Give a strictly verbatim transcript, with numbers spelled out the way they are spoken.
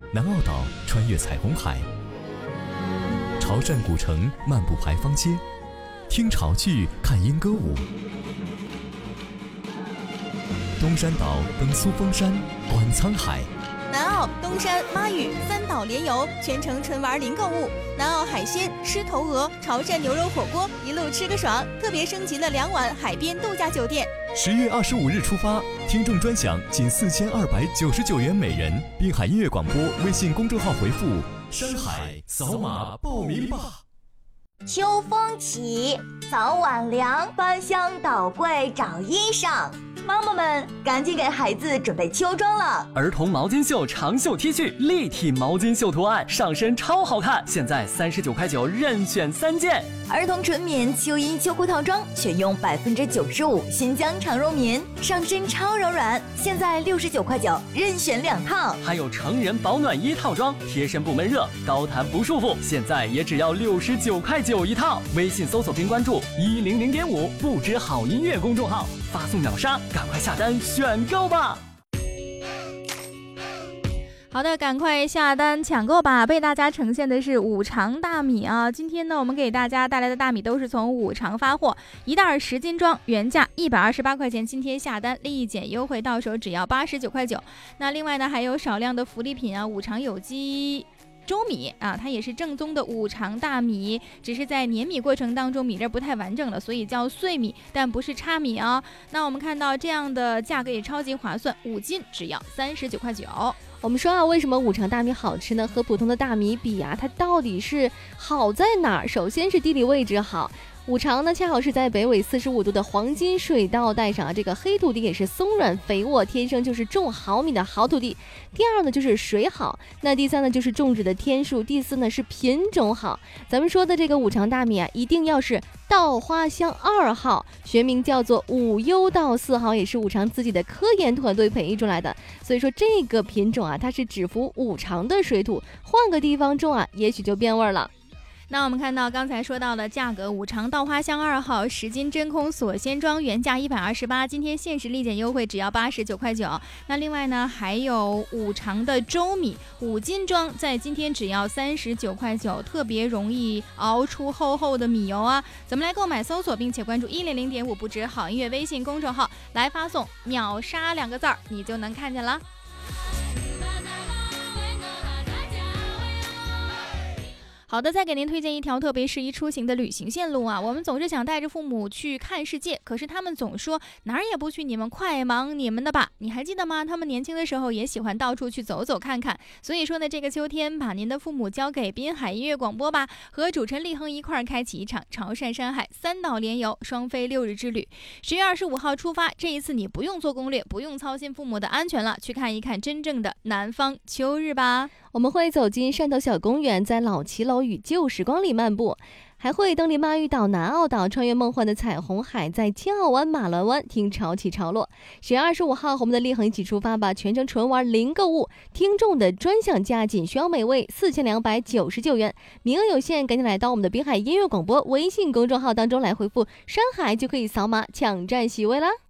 南澳岛穿越彩虹海，潮汕古城漫步牌坊街，听潮剧看莺歌舞。东山岛登苏峰山，观沧海。 南澳、东山、妈屿三岛联游，全程纯玩零购物。南澳海鲜、狮头鹅、潮汕牛肉火锅，一路吃个爽。特别升级了两晚海边度假酒店。 十月二十五日出发，听众专享仅四千二百九十九元每人。滨海音乐广播微信公众号回复“山海”，扫码报名吧。 秋风起，早晚凉，翻箱倒柜找衣裳。妈妈们赶紧给孩子准备秋装了。 儿童毛巾袖长袖 T 恤，立体毛巾袖图案，上身超好看，现在三十九块九，任选三件。 儿童纯棉秋衣秋裤套装，选用百分之九十五新疆长绒棉，上身超柔软，现在六十九块九，任选两套。 还有成人保暖衣套装，贴身不闷热，高弹不束缚，现在也只要六十九块九一套。微信搜索并关注一零零点五不知好音乐公众号，发送秒杀，赶快下单选购吧。 好的，赶快下单抢购吧！被大家呈现的是五常大米啊。今天呢，我们给大家带来的大米都是从五常发货，一袋十斤装，原价一百二十八块钱，今天下单立减优惠，到手只要八十九块九。那另外呢，还有少量的福利品啊，五常有机粥米啊，它也是正宗的五常大米，只是在碾米过程当中米粒不太完整了，所以叫碎米，但不是叉米啊。那我们看到这样的价格也超级划算，五斤只要三十九块九。 我们说啊，为什么五常大米好吃呢？和普通的大米比啊，它到底是好在哪儿？首先是地理位置好。五常呢，恰好是在北纬四十五度的黄金水稻带上啊，这个黑土地也是松软肥沃，天生就是种好米的好土地。第二呢，就是水好，那第三呢，就是种植的天数，第四呢是品种好。咱们说的这个五常大米啊，一定要是稻花香二号，学名叫做五优稻四号，也是五常自己的科研团队培育出来的。所以说这个品种啊，它是只服五常的水土，换个地方种啊，也许就变味了。 那我们看到刚才说到的价格，五常稻花香二号十斤真空锁鲜装，原价一百二十八，今天限时立减优惠只要八十九块九。那另外呢，还有五常的粥米五斤装，在今天只要三十九块九，特别容易熬出厚厚的米油啊！怎么来购买？搜索并且关注一零零点五不止好音乐微信公众号，来发送秒杀两个字儿，你就能看见了。好的，再给您推荐一条特别适宜出行的旅行线路啊！我们总是想带着父母去看世界，可是他们总说哪儿也不去，你们快忙你们的吧。你还记得吗？他们年轻的时候也喜欢到处去走走看看。所以说呢，这个秋天把您的父母交给滨海音乐广播吧，和主持人立亨一块儿开启一场潮汕山海三岛联游双飞六日之旅。十月二十五号出发，这一次你不用做攻略，不用操心父母的安全了，去看一看真正的南方秋日吧。 我们会走进汕头小公园，在老骑楼与旧时光里漫步，还会登临妈屿岛、南澳岛，穿越梦幻的彩虹海，在金澳湾、马峦湾听潮起潮落。十月二十五号和我们的立恒一起出发吧，全程纯玩零购物，听众的专享价仅需要每位四千两百九十九元，名额有限，赶紧来到我们的滨海音乐广播微信公众号当中来回复山海，就可以扫码抢占席位啦。